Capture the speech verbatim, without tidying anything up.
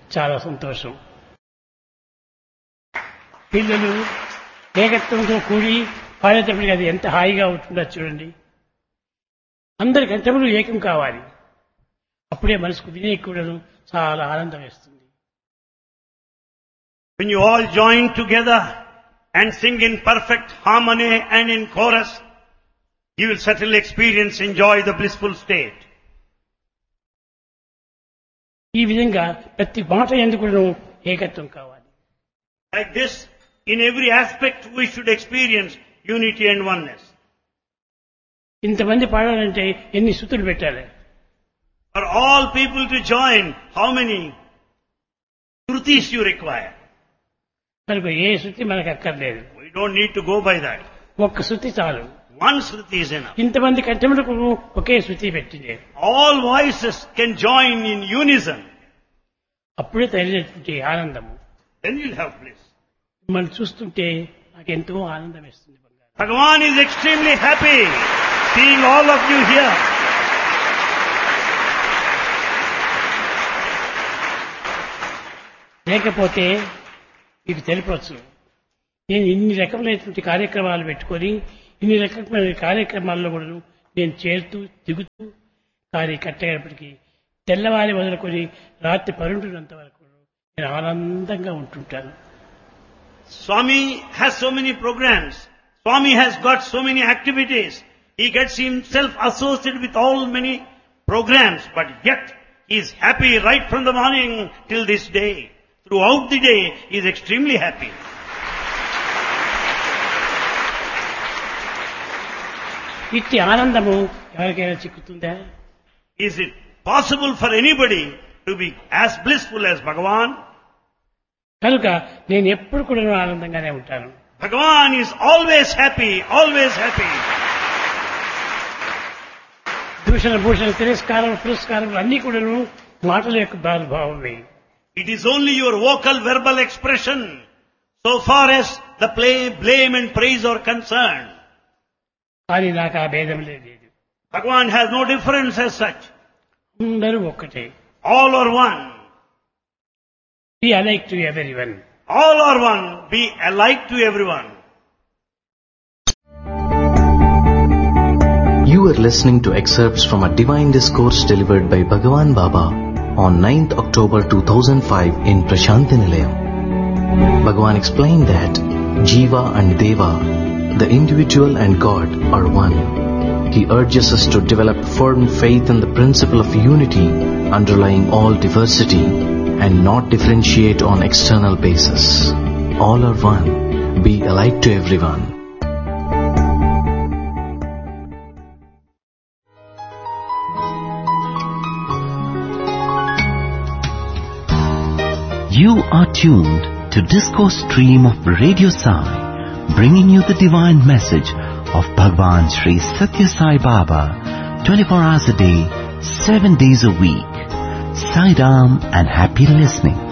చాలా సంతోషం. పిల్లలు ఏకత్వంతో కూడి పాడేటప్పటికి అది ఎంత హాయిగా ఉంటుందో చూడండి. అందరి కంఠములు ఏకం కావాలి. అప్పుడే మనసుకు వినే కూడాను చాలా ఆనందం వేస్తుంది. When you all join together and sing in perfect harmony and in chorus, you will certainly experience, enjoy the blissful state. ఈ విధంగా ప్రతి మాట ఎందుకు ఏకత్వం కావాలి. Like this, in every aspect we should experience unity and oneness. ఇంతమంది పాడాలంటే ఎన్ని శృతులు పెట్టాలి? For all people to join, how many shrutis you require? కనుక ఏ శృతి మనకు అక్కర్లేదు. We don't need to go by that. ఒక్క శృతి చాలు. One shruti is enough. ఇంతమంది కంఠములకు ఒకే శృతి పెట్టింది. All voices can join in unison. అప్పుడే తగినటువంటి ఆనందము. Then you'll have bliss. మిమ్మల్ని చూస్తుంటే నాకు ఎంతో ఆనందం వేస్తుంది. Bhagavan is extremely happy seeing all of you here. లేకపోతే మీకు తెలిపవచ్చు, నేను ఇన్ని రకములైనటువంటి కార్యక్రమాలు పెట్టుకొని ఇన్ని రకమైన కార్యక్రమాల్లో కూడా నేను చేరుతూ దిగుతూ కానీ కట్టేటప్పటికీ తెల్లవారి మొదలుకొని రాత్రి పరుంటున్నంత వరకు నేను ఆనందంగా ఉంటుంటాను. Swami has so many programs. Swami has got so many activities. He gets himself associated with all many programs, but yet he is happy right from the morning till this day. Throughout the day, he is extremely happy. ఇట్టి ఆనందము ఎవరికైనా చిక్కుతుందా? Is it possible for anybody to be as blissful as Bhagavan? కనుక నేను ఎప్పుడు కూడా ఆనందంగానే ఉంటాను. Bhagavan is always happy, always happy. దూషణ భూషణ తిరస్కారం పురస్కారం అన్ని కూడా మాటల యొక్క భావమే. It is only your vocal verbal expression so far as the play, blame and praise are concerned. కానీ నాకు ఆ భేదం లేదు. Bhagavan has no difference as such. అందరూ ఒక్కటే. All are one. Be alike to everyone. All are one. Be alike to everyone. You are listening to excerpts from a divine discourse delivered by Bhagavan Baba on ninth October two thousand five in Prashanti Nilayam. Bhagavan explained that Jiva and Deva, the individual and God, are one. He urges us to develop firm faith in the principle of unity underlying all diversity and not differentiate on external basis. All are one. Be alike to everyone. You are tuned to Discourse Stream of Radio Sai, bringing you the divine message of Bhagavan Sri Satya Sai Baba, twenty-four hours a day, seven days a week. Sai Ram and happy listening.